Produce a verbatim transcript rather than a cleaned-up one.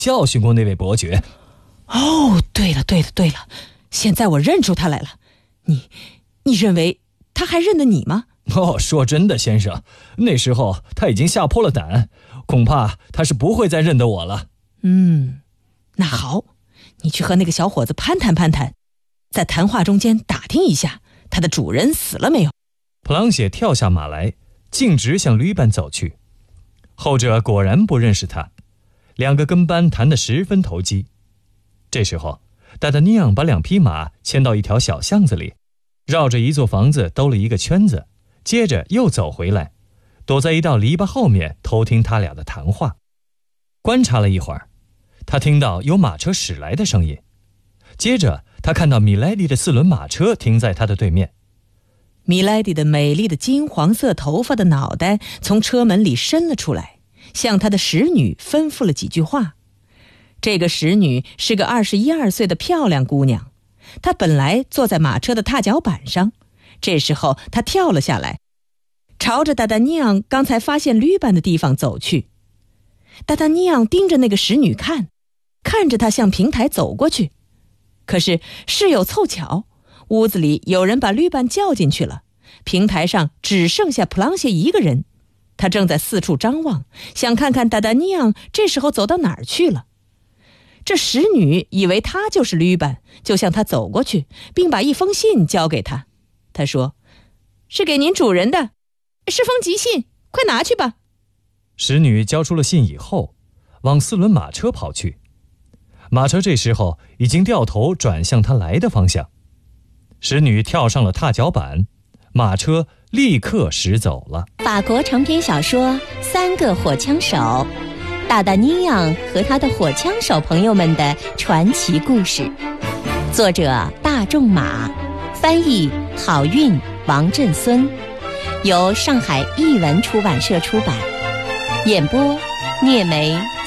教训过那位伯爵。 哦，对了对了对了，现在我认出他来了。你你认为他还认得你吗？ 哦，说真的，先生，那时候他已经吓破了胆，恐怕他是不会再认得我了。 嗯，那好，你去和那个小伙子攀谈攀谈，在谈话中间打听一下他的主人死了没有。 普朗谢跳下马来，径直向吕班走去。后者果然不认识他，两个跟班谈得十分投机。这时候，达达尼昂把两匹马牵到一条小巷子里，绕着一座房子兜了一个圈子，接着又走回来，躲在一道篱笆后面偷听他俩的谈话。观察了一会儿，他听到有马车驶来的声音，接着他看到米莱迪的四轮马车停在他的对面。 米莱迪的美丽的金黄色头发的脑袋从车门里伸了出来，向他的使女吩咐了几句话。这个使女是个二十一二岁的漂亮姑娘，她本来坐在马车的踏脚板上，这时候她跳了下来，朝着达达尼昂刚才发现吕班的地方走去。达达尼昂盯着那个使女看，看着她向平台走过去。可是事有凑巧，屋子里有人把吕班叫进去了，平台上只剩下普朗谢一个人。他正在四处张望，想看看达达尼昂这时候走到哪儿去了。这使女以为他就是吕班，就向他走过去，并把一封信交给他。他说：“是给您主人的，是封急信，快拿去吧。” 使女交出了信以后，往四轮马车跑去。马车这时候已经掉头转向他来的方向。使女跳上了踏脚板，马车立刻驶走了。 法国长篇小说《三个火枪手》，达达尼昂和他的火枪手朋友们的传奇故事，作者大仲马，翻译郝韵、王振孙，由上海译文出版社出版，演播聂梅、